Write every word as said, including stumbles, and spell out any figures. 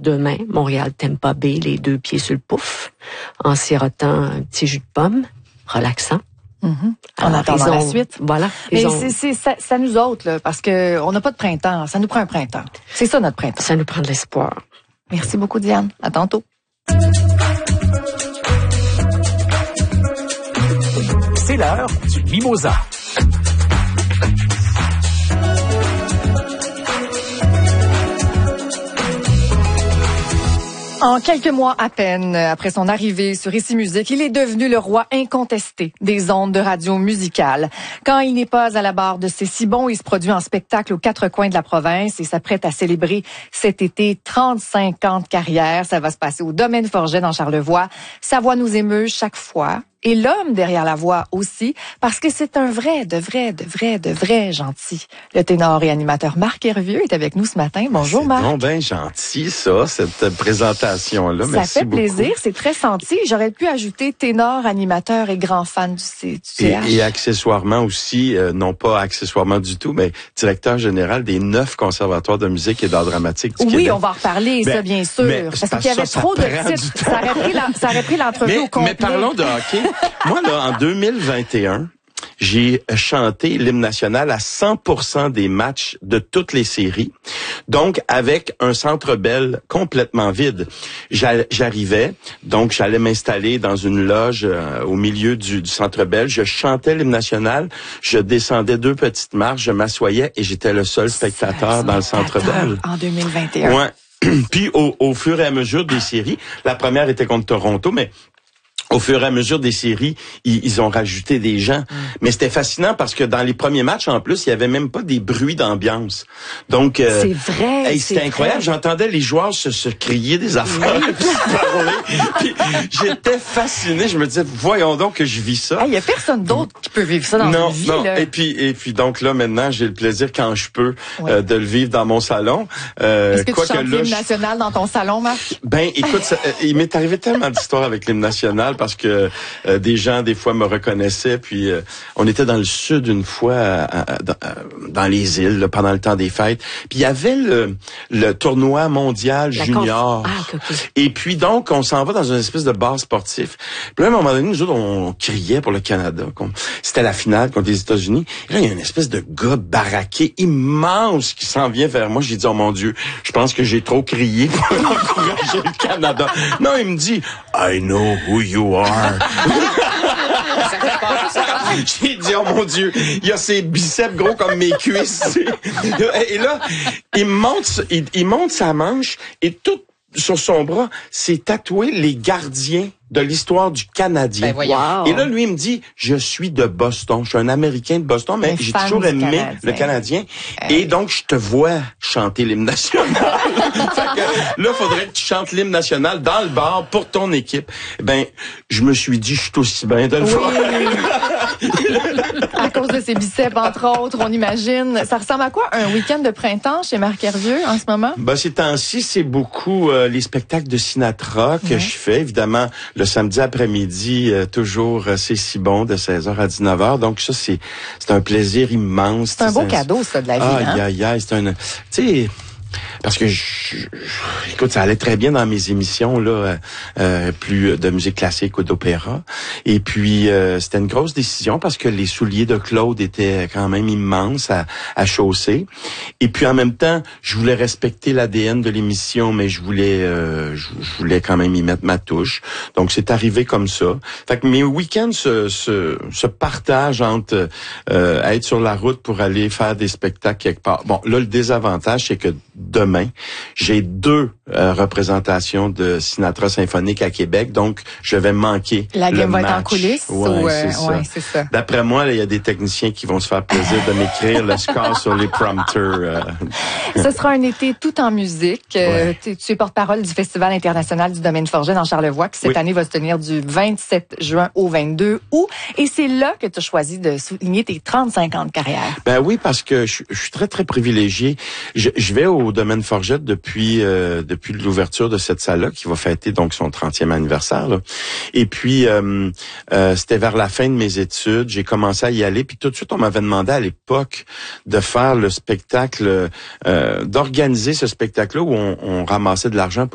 demain, Montréal-Tampa Bay, les deux pieds sur le pouf, en sirotant un petit jus de pomme, relaxant. Mm-hmm. En attendant la suite. Voilà. Mais ont... c'est, c'est ça, ça nous autres, là, parce que on n'a pas de printemps. Ça nous prend un printemps. C'est ça notre printemps. Ça nous prend de l'espoir. Merci beaucoup, Diane. À tantôt. C'est l'heure du mimosa. En quelques mois à peine après son arrivée sur Ici Musique, il est devenu le roi incontesté des ondes de radio musicale. Quand il n'est pas à la barre de ses si bons, il se produit en spectacle aux quatre coins de la province et s'apprête à célébrer cet été trente-cinq ans de carrière. Ça va se passer au Domaine Forget dans Charlevoix. Sa voix nous émeut chaque fois. Et l'homme derrière la voix aussi, parce que c'est un vrai, de vrai, de vrai, de vrai gentil. Le ténor et animateur Marc Hervieux est avec nous ce matin. Bonjour c'est Marc. C'est donc bien gentil ça, cette présentation-là. Ça Merci fait plaisir, beaucoup. C'est très senti. J'aurais pu ajouter ténor, animateur et grand fan du, du C H. Et, et accessoirement aussi, euh, non pas accessoirement du tout, mais directeur général des neuf conservatoires de musique et d'art dramatique du oui, Québec. Oui, on va en reparler, ben, ça bien sûr. Mais, parce qu'il y avait ça, trop ça de titres. Ça aurait pris, la, ça aurait pris l'entrevue mais, au complet. Mais parlons de hockey. Moi, là, en deux mille vingt et un, j'ai chanté l'hymne national à cent pour cent des matchs de toutes les séries. Donc, avec un Centre Bell complètement vide. J'arrivais, donc j'allais m'installer dans une loge euh, au milieu du, du Centre Bell. Je chantais l'hymne national. Je descendais deux petites marches, je m'assoyais et j'étais le seul spectateur dans le Centre Bell. En deux mille vingt et un. Ouais. Puis, au, au fur et à mesure des séries, la première était contre Toronto, mais au fur et à mesure des séries, ils, ils ont rajouté des gens. Mm. Mais c'était fascinant parce que dans les premiers matchs, en plus, il y avait même pas des bruits d'ambiance. Donc, euh, c'est vrai. Hey, c'était incroyable. Vrai. J'entendais les joueurs se, se crier des affaires, oui. puis se parler. Puis j'étais fasciné. Je me disais, voyons donc que je vis ça. Il hey, y a personne d'autre qui peut vivre ça dans non, une vie. Non. Là. Et puis, et puis donc là, maintenant, j'ai le plaisir quand je peux oui. euh, de le vivre dans mon salon. Euh, Est-ce que quoi tu chantes l'hymne je... national dans ton salon, Marc? Ben, écoute, ça, euh, il m'est arrivé tellement d'histoires avec l'hymne national parce que euh, des gens, des fois, me reconnaissaient. Puis, euh, on était dans le sud une fois, à, à, dans, dans les îles, là, pendant le temps des fêtes. Puis, il y avait le, le tournoi mondial La junior. Conf... Ah, okay. Et puis, donc, on s'en va dans une espèce de bar sportif. Puis là, à un moment donné, nous autres, on criait pour le Canada. C'était la finale contre les États-Unis. Et là, il y a une espèce de gars baraqué immense qui s'en vient vers moi. J'ai dit, oh mon Dieu, je pense que j'ai trop crié pour encourager le Canada. Non, il me dit, I know who you are. J'ai dit, oh mon Dieu, il a ses biceps gros comme mes cuisses. Et là, il monte, il, il monte sa manche et tout sur son bras, c'est tatoué les gardiens de l'histoire du Canadien. Ben wow. Et là, lui, il me dit, je suis de Boston. Je suis un Américain de Boston, mais, mais j'ai toujours aimé Canadien. le Canadien. Euh... Et donc, je te vois chanter l'hymne national. Fait que, là, faudrait que tu chantes l'hymne national dans le bar pour ton équipe. Ben, je me suis dit, je suis aussi bien de le faire. Oui. À cause de ses biceps, entre autres, on imagine. Ça ressemble à quoi un week-end de printemps chez Marc Hervieux en ce moment? Ben, ces temps-ci, c'est beaucoup euh, les spectacles de Sinatra que ouais. je fais. Évidemment, le samedi après-midi, euh, toujours euh, C'est si bon de seize heures à dix-neuf heures. Donc ça, c'est c'est un plaisir immense. C'est un beau un... cadeau, ça, de la vie. Aïe, aïe, aïe, c'est un... Tu sais... Parce que, je, je, écoute, ça allait très bien dans mes émissions là, euh, plus de musique classique ou d'opéra. Et puis, euh, c'était une grosse décision parce que les souliers de Claude étaient quand même immenses à, à chausser. Et puis, en même temps, je voulais respecter l'A D N de l'émission, mais je voulais, euh, je, je voulais quand même y mettre ma touche. Donc, c'est arrivé comme ça. Fait que mes week-ends se, se, se partagent entre euh, être sur la route pour aller faire des spectacles quelque part. Bon, là, le désavantage, c'est que demain, j'ai deux euh, représentations de Sinatra symphonique à Québec, donc je vais manquer La le game va match. être en coulisses? Ouais, ou c'est euh, ça. Ouais, c'est ça. D'après moi, il y a des techniciens qui vont se faire plaisir de m'écrire le score sur les prompteurs. Euh. Ce sera un été tout en musique. Euh, ouais. tu, tu es porte-parole du Festival international du Domaine Forget dans Charlevoix, qui cette oui. année va se tenir du vingt-sept juin au vingt-deux août. Et c'est là que tu as choisi de souligner tes trente-cinq ans de carrière. Ben oui, parce que je, je suis très, très privilégié. Je, je vais au Domaine Forget depuis euh, depuis l'ouverture de cette salle-là, qui va fêter donc son trentième anniversaire. Là. Et puis, euh, euh, c'était vers la fin de mes études. J'ai commencé à y aller. Puis tout de suite, on m'avait demandé à l'époque de faire le spectacle, euh, d'organiser ce spectacle-là où on, on ramassait de l'argent pour